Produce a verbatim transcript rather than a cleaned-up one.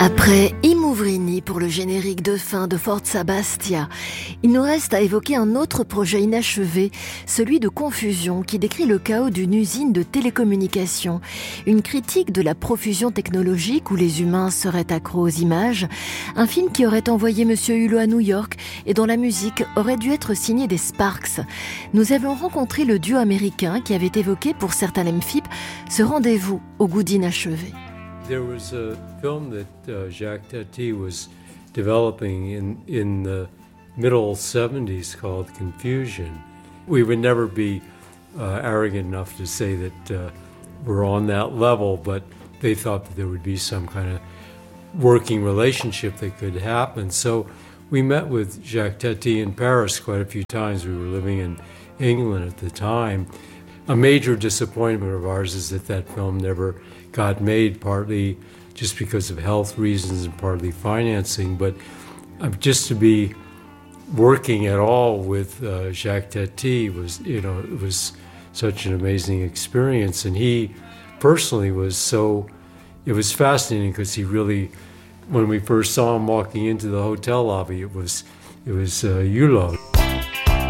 Après Imouvrini pour le générique de fin de Forza Bastia, il nous reste à évoquer un autre projet inachevé, celui de Confusion, qui décrit le chaos d'une usine de télécommunications. Une critique de la profusion technologique où les humains seraient accros aux images. Un film qui aurait envoyé Monsieur Hulot à New York et dont la musique aurait dû être signée des Sparks. Nous avions rencontré le duo américain qui avait évoqué pour certains M F I P ce rendez-vous au goût d'inachevé. There was a film that uh, Jacques Tati was developing in, in the middle seventies called Confusion. We would never be uh, arrogant enough to say that uh, we're on that level, but they thought that there would be some kind of working relationship that could happen. So we met with Jacques Tati in Paris quite a few times. We were living in England at the time. A major disappointment of ours is that that film never got made, partly just because of health reasons and partly financing. But uh, just to be working at all with uh, Jacques Tati was, you know, it was such an amazing experience. And he personally was so, it was fascinating because he really, when we first saw him walking into the hotel lobby, it was, it was uh, Hulot.